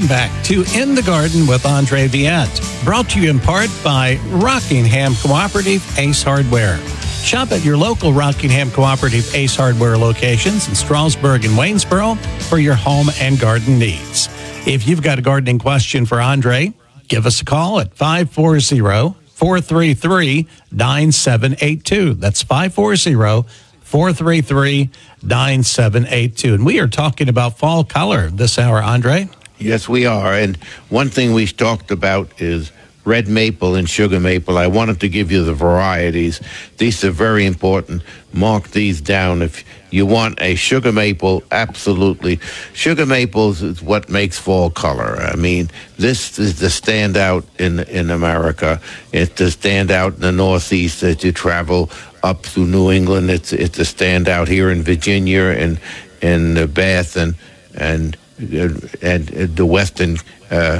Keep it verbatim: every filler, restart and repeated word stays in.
Welcome back to In the Garden with Andre Viette, brought to you in part by Rockingham Cooperative Ace Hardware. Shop at your local Rockingham Cooperative Ace Hardware locations in Strasburg and Waynesboro for your home and garden needs. If you've got a gardening question for Andre, give us a call at five four zero, four three three, nine seven eight two. That's five four zero, four three three, nine seven eight two. And we are talking about fall color this hour, Andre. Yes, we are. And one thing we talked about is red maple and sugar maple. I wanted to give you the varieties. These are very important. Mark these down. If you want a sugar maple, absolutely. Sugar maples is what makes fall color. I mean, this is the standout in in America. It's the standout in the Northeast as you travel up through New England. It's it's a standout here in Virginia and in Bath and and and the Western uh,